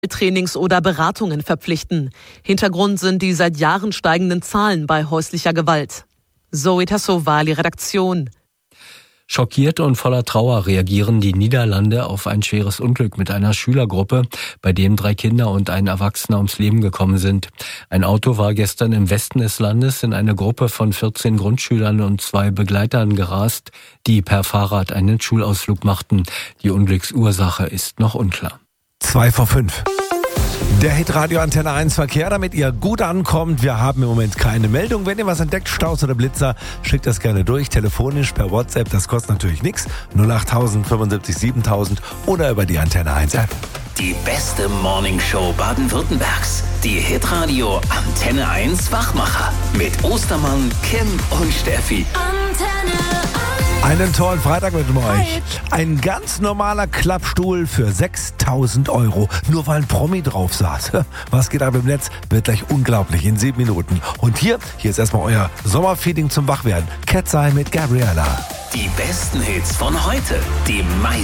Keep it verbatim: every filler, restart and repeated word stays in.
Trainings oder Beratungen verpflichten. Hintergrund sind die seit Jahren steigenden Zahlen bei häuslicher Gewalt. Zoe Tassovali, Redaktion. Schockiert und voller Trauer reagieren die Niederlande auf ein schweres Unglück mit einer Schülergruppe, bei dem drei Kinder und ein Erwachsener ums Leben gekommen sind. Ein Auto war gestern im Westen des Landes in eine Gruppe von vierzehn Grundschülern und zwei Begleitern gerast, die per Fahrrad einen Schulausflug machten. Die Unglücksursache ist noch unklar. Zwei vor fünf. Der Hitradio Antenne eins Verkehr, damit ihr gut ankommt. Wir haben im Moment keine Meldung. Wenn ihr was entdeckt, Staus oder Blitzer, schickt das gerne durch. Telefonisch per WhatsApp, das kostet natürlich nichts. null acht tausend fünfundsiebzig siebentausend oder über die Antenne eins App. Die beste Morningshow Baden-Württembergs. Die Hitradio Antenne eins Wachmacher. Mit Ostermann, Kim und Steffi. Antenne eins. Einen tollen Freitag mit euch. Ein ganz normaler Klappstuhl für sechstausend Euro. Nur weil ein Promi drauf saß. Was geht ab im Netz? Wird gleich unglaublich in sieben Minuten. Und hier, hier ist erstmal euer Sommerfeeling zum Wachwerden. Cat's Eye mit Gabriella. Die besten Hits von heute. Die meisten